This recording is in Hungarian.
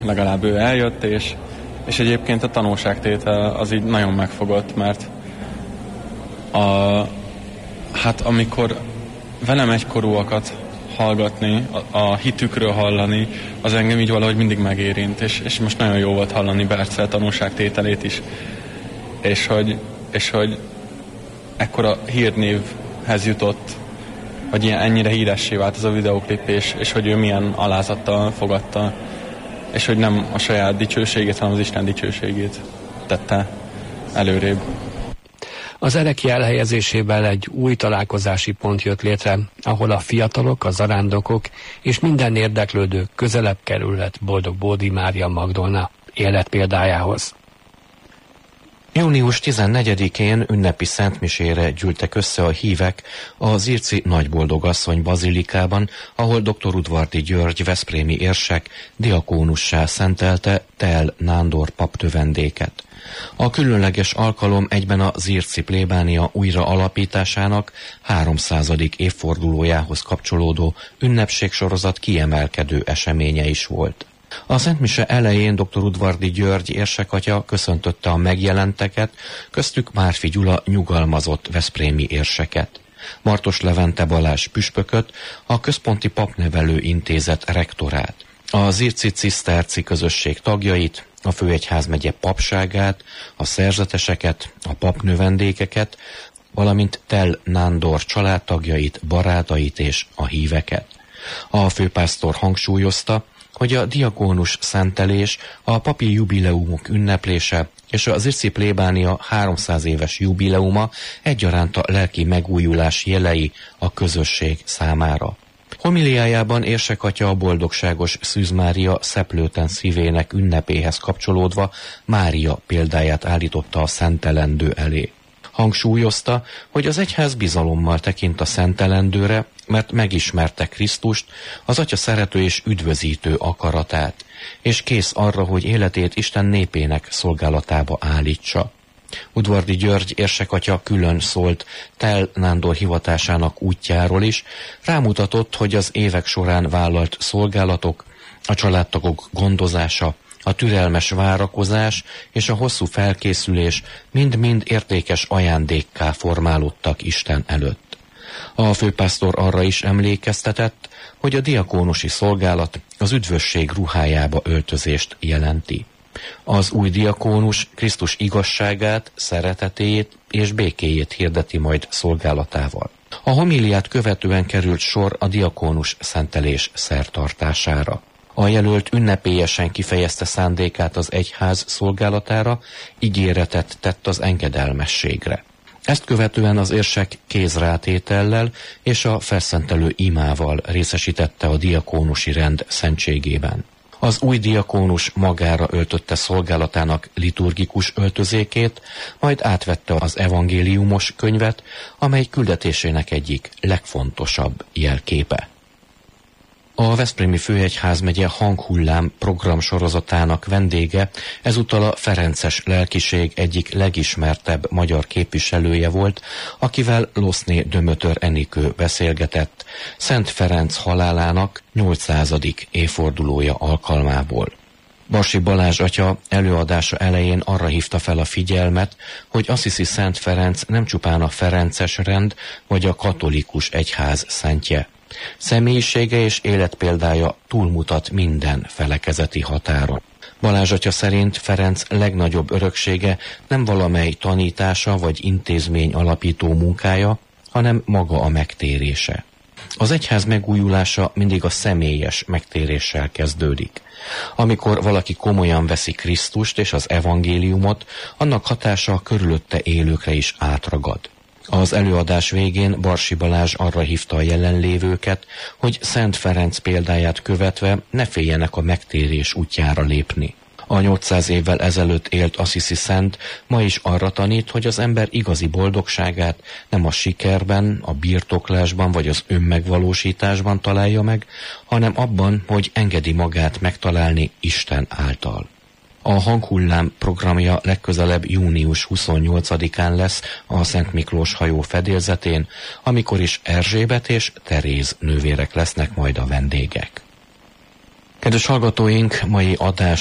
Legalább ő eljött, és egyébként a tanulságtétel az így nagyon megfogott, mert hát amikor velem egykorúakat hallgatni, a hitükről hallani, az engem így valahogy mindig megérint, és most nagyon jó volt hallani Bercel tanulságtételét is, és hogy ekkora hírnévhez jutott, hogy ennyire híressé vált ez a videóklip, és hogy ő milyen alázattal fogadta, és hogy nem a saját dicsőségét, hanem az Isten dicsőségét tette előrébb. Az Ereki elhelyezésével egy új találkozási pont jött létre, ahol a fiatalok, a zarándokok és minden érdeklődő közelebb kerülhet Boldog Bódi Mária Magdolna életpéldájához. Június 14-én ünnepi szentmisére gyűltek össze a hívek a Zirci Nagyboldogasszony bazilikában, ahol dr. Udvardy György veszprémi érsek diakónussá szentelte Tel Nándor papnövendéket. A különleges alkalom egyben a Zirci plébánia újra alapításának 300. évfordulójához kapcsolódó ünnepségsorozat kiemelkedő eseménye is volt. A szentmise elején dr. Udvardy György érsekatya köszöntötte a megjelenteket, köztük Márfi Gyula nyugalmazott veszprémi érseket, Martos Levente Balázs püspököt, a Központi Papnevelő Intézet rektorát, a Zirci ciszterci közösség tagjait, a főegyházmegye papságát, a szerzeteseket, a papnövendékeket, valamint Tel Nándor családtagjait, barátait és a híveket. A főpásztor hangsúlyozta, hogy a diakónus szentelés, a papi jubileumok ünneplése és a Zirci plébánia 300 éves jubileuma egyaránt a lelki megújulás jelei a közösség számára. Homiliájában érsekatya a boldogságos Szűz Mária szeplőten szívének ünnepéhez kapcsolódva Mária példáját állította a szentelendő elé. Hangsúlyozta, hogy az egyház bizalommal tekint a szentelendőre, mert megismerte Krisztust, az Atya szerető és üdvözítő akaratát, és kész arra, hogy életét Isten népének szolgálatába állítsa. Udvardy György érsekatya külön szólt Tel Nándor hivatásának útjáról is, rámutatott, hogy az évek során vállalt szolgálatok, a családtagok gondozása, a türelmes várakozás és a hosszú felkészülés mind-mind értékes ajándékká formálódtak Isten előtt. A főpásztor arra is emlékeztetett, hogy a diakónusi szolgálat az üdvösség ruhájába öltözést jelenti. Az új diakónus Krisztus igazságát, szeretetét és békéjét hirdeti majd szolgálatával. A homíliát követően került sor a diakónus szentelés szertartására. A jelölt ünnepélyesen kifejezte szándékát az egyház szolgálatára, ígéretet tett az engedelmességre. Ezt követően az érsek kézrátétellel és a felszentelő imával részesítette a diakónusi rend szentségében. Az új diakónus magára öltötte szolgálatának liturgikus öltözékét, majd átvette az evangéliumos könyvet, amely küldetésének egyik legfontosabb jelképe. A veszprémi főegyházmegye hanghullám programsorozatának vendége ezúttal a ferences lelkiség egyik legismertebb magyar képviselője volt, akivel Loszné Dömötör Enikő beszélgetett Szent Ferenc halálának 800. évfordulója alkalmából. Barsi Balázs atya előadása elején arra hívta fel a figyelmet, hogy Assisi Szent Ferenc nem csupán a ferences rend vagy a katolikus egyház szentje. Személyisége és életpéldája túlmutat minden felekezeti határon. Balázs atya szerint Ferenc legnagyobb öröksége nem valamely tanítása vagy intézmény alapító munkája, hanem maga a megtérése. Az egyház megújulása mindig a személyes megtéréssel kezdődik. Amikor valaki komolyan veszi Krisztust és az evangéliumot, annak hatása a körülötte élőkre is átragad. Az előadás végén Barsi Balázs arra hívta a jelenlévőket, hogy Szent Ferenc példáját követve ne féljenek a megtérés útjára lépni. A 800 évvel ezelőtt élt Assisi szent ma is arra tanít, hogy az ember igazi boldogságát nem a sikerben, a birtoklásban vagy az önmegvalósításban találja meg, hanem abban, hogy engedi magát megtalálni Isten által. A hanghullám programja legközelebb június 28-án lesz a Szent Miklós hajó fedélzetén, amikor is Erzsébet és Teréz nővérek lesznek majd a vendégek. Kedves hallgatóink, mai adás